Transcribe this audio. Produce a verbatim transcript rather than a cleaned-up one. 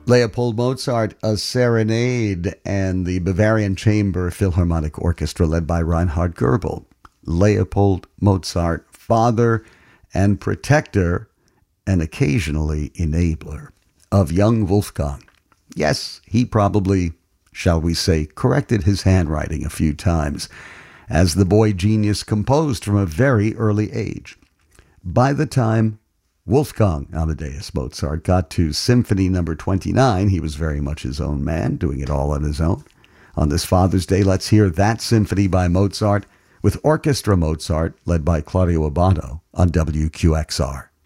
Leopold Mozart, A Serenade, and the Bavarian Chamber Philharmonic Orchestra led by Reinhard Goebel. Leopold Mozart, father and protector and occasionally enabler of young Wolfgang. Yes, he probably, shall we say, corrected his handwriting a few times as the boy genius composed from a very early age. By the time Wolfgang Amadeus Mozart got to Symphony number twenty-nine, he was very much his own man, doing it all on his own. On this Father's Day, let's hear that symphony by Mozart with Orchestra Mozart led by Claudio Abbado on W Q X R.